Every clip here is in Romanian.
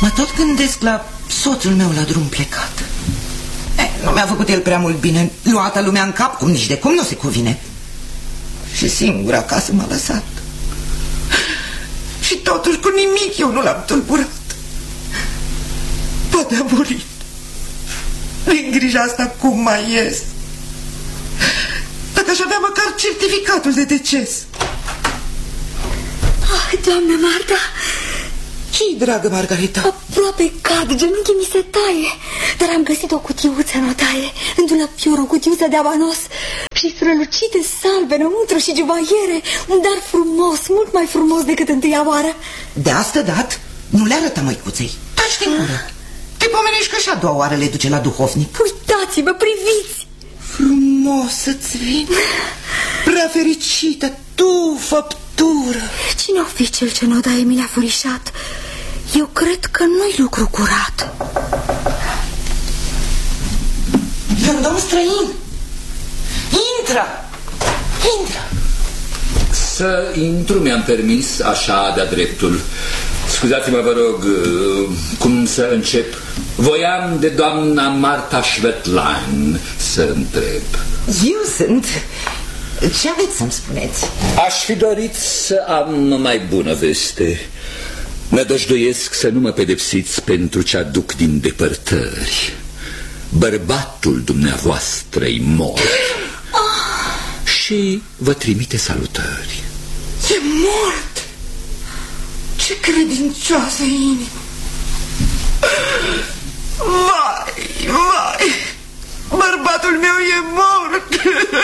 Mă tot gândesc la soțul meu la drum plecat. Nu mi-a făcut el prea mult bine. Luată lumea în cap, cum nici de cum nu se cuvine. Și singura acasă m-a lăsat. Și totuși cu nimic eu nu l-am tulburat. Poate a murit. Din grija asta cum mai ies? Dacă aș avea măcar certificatul de deces. Ah, doamnă Marta! Ce-i, dragă Margarita? Aproape cad, genunchii mi se taie. Dar am găsit o cutiuță în otaie, în dulapior, o cutiuță de abanos și strălucite salbe înăuntru și juvaiere. Un dar frumos, mult mai frumos decât întâia oară. De asta dat, nu le arăta măicuței. Taci din gură. Te pomenești că și a doua oară le duce la duhovnic. Uitați-vă, priviți! Frumos să-ți vin. Prea fericită, tu, făptură. Cine-o fi cel ce în odaie mi l-a furișat? Eu cred că nu-i lucru curat. E un domn străin. Intră! Intră! Să intru, mi-am permis, așa de-a dreptul. Scuzați-mă, vă rog, cum să încep? Voiam de doamna Marta Schwetlein să întreb. Eu sunt... Ce aveți să-mi spuneți? Aș fi dorit să am mai bună veste. Nădăjduiesc să nu mă pedepsiți pentru ce aduc din depărtări. Bărbatul dumneavoastră-i mort și vă trimite salutări. E mort? Ce credincioasă inimă! Vai, vai! Bărbatul meu e mort!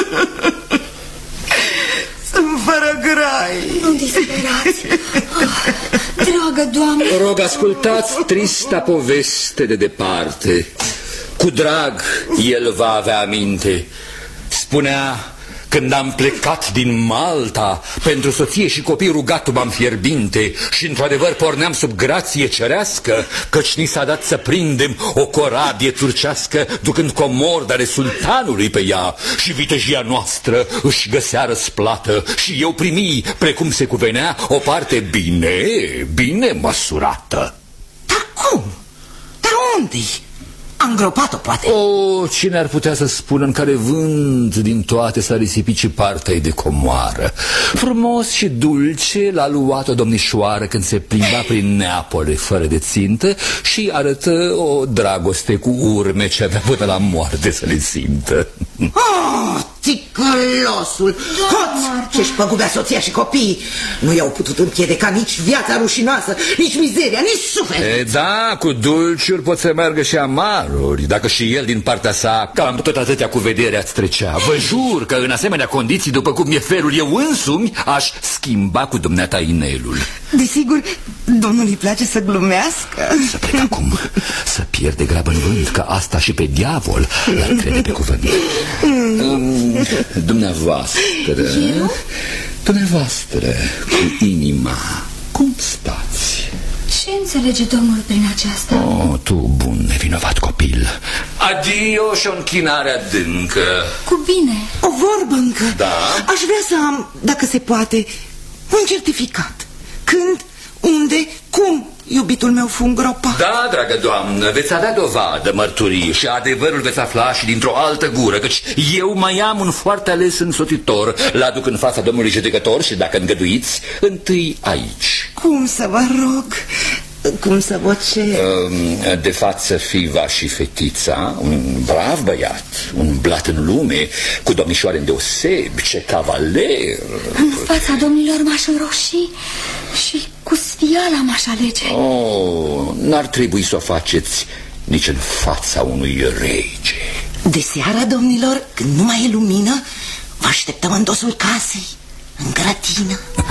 Sunt fără grai. Nu disperați. Dragă doamnă. Rog, ascultați trista poveste de departe. Cu drag el va avea aminte. Spunea: când am plecat din Malta, pentru soție și copii rugat m-am fierbinte și într-adevăr porneam sub grație cerească, căci ni s-a dat să prindem o corabie turcească, ducând comorda ale sultanului pe ea, și vitejia noastră își găsea răsplată și eu primi, precum se cuvenea, o parte bine măsurată. Dar cum? Dar unde-i? Am îngropat-o, poate. Cine ar putea să spună în care vânt din toate s-a risipit și partea-i de comoară. Frumos și dulce l-a luat o domnișoară când se plimba prin Neapole fără de țintă și arătă o dragoste cu urme ce avea până la moarte să le simtă. Ticălosul! Hoț! Ce-și păgubea soția și copiii. Nu i-au putut împiedica nici viața rușinoasă, nici mizeria, nici suflet. Da, cu dulciuri pot să meargă și amaruri. Dacă și el din partea sa cam tot atâtea cu vedere ați trecea. Vă jur că în asemenea condiții, după cum e felul, eu însumi aș schimba cu dumneata inelul. Desigur, domnului place să glumească. Să plec acum, să pierde grabă în vânt, că asta și pe diavol l-ar crede pe cuvânt. Dumneavoastră, cu inima, cum stați? Ce înțelege domnul prin aceasta? Tu, bun nevinovat copil. Adio și o închinare adâncă. Cu bine. O vorbă încă. Da? Aș vrea să am, dacă se poate, un certificat. Când, unde, cum iubitul meu fu îngropat. Da, dragă doamnă, veți avea dovadă, mărturie și adevărul veți afla și dintr-o altă gură, căci eu mai am un foarte ales însoțitor. L-aduc în fața domnului judecător și, dacă îngăduiți, întâi aici. Cum să vă rog? Cum să vă cer? De față fiva și fetița, un brav băiat, umblat în lume, cu domnișoare îndeosebi, ce cavaler. În fața domnilor m-aș înroși și cu sfiala m-aș alege. N-ar trebui să o faceți nici în fața unui rege. De seara, domnilor, când nu mai e lumină, vă așteptăm în dosul casei, în grădină.